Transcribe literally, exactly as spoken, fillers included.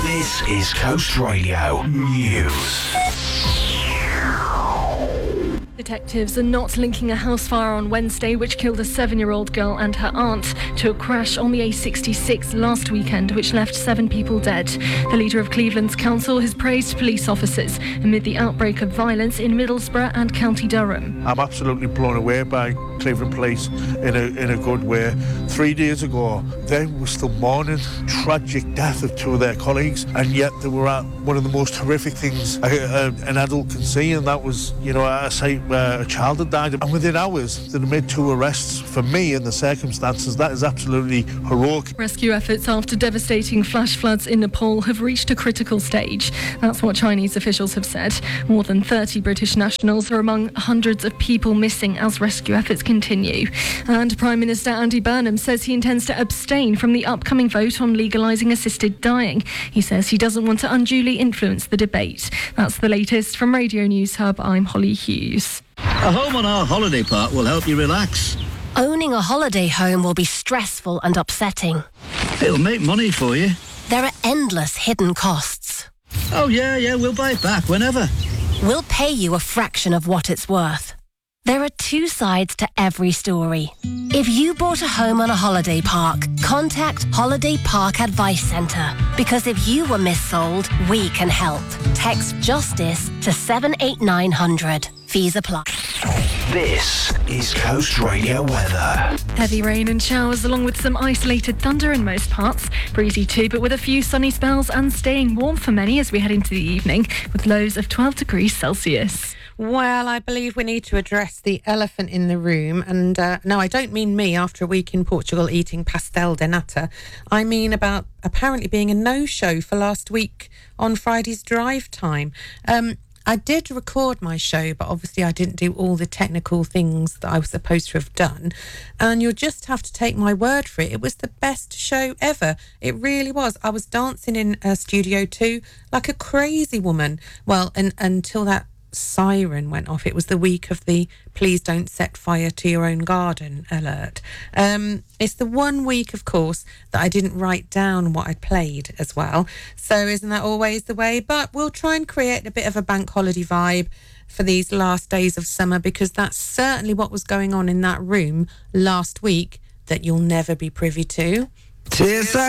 This is Coast Radio News. Detectives are not linking a house fire on Wednesday which killed a seven-year-old girl and her aunt to a crash on the A sixty-six last weekend which left seven people dead. The leader of Cleveland's council has praised police officers amid the outbreak of violence in Middlesbrough and County Durham. I'm absolutely blown away by Cleveland Police in a in a good way. Three days ago, they were still mourning tragic death of two of their colleagues, and yet they were at one of the most horrific things a, a, an adult can see, and that was, you know, a sight where a child had died. And within hours, they made two arrests. For me, in the circumstances, that is absolutely heroic. Rescue efforts after devastating flash floods in Nepal have reached a critical stage. That's what Chinese officials have said. More than thirty British nationals are among hundreds of people missing as rescue efforts continue. And Prime Minister Andy Burnham says he intends to abstain from the upcoming vote on legalising assisted dying. He says he doesn't want to unduly influence the debate. That's the latest from Radio News Hub. I'm Holly Hughes. A home on our holiday park will help you relax. Owning a holiday home will be stressful and upsetting. It'll make money for you. There are endless hidden costs. Oh, yeah, yeah, we'll buy it back whenever. We'll pay you a fraction of what it's worth. There are two sides to every story. If you bought a home on a holiday park, contact Holiday Park Advice Centre. Because if you were missold, we can help. Text JUSTICE to seven eight nine hundred. Fees apply. This is Coast Radio weather. Heavy rain and showers along with some isolated thunder in most parts. Breezy too, but with a few sunny spells and staying warm for many as we head into the evening with lows of twelve degrees Celsius. Well, I believe we need to address the elephant in the room. And uh, no, I don't mean me after a week in Portugal eating pastel de nata. I mean about apparently being a no-show for last week on Friday's drive time. Um, I did record my show, but obviously I didn't do all the technical things that I was supposed to have done. And you'll just have to take my word for it. It was the best show ever. It really was. I was dancing in uh, Studio two like a crazy woman. Well, and until that siren went off. It was the week of the please don't set fire to your own garden alert. Um, it's the one week, of course, that I didn't write down what I played as well. So isn't that always the way? But we'll try and create a bit of a bank holiday vibe for these last days of summer, because that's certainly what was going on in that room last week that you'll never be privy to. Tears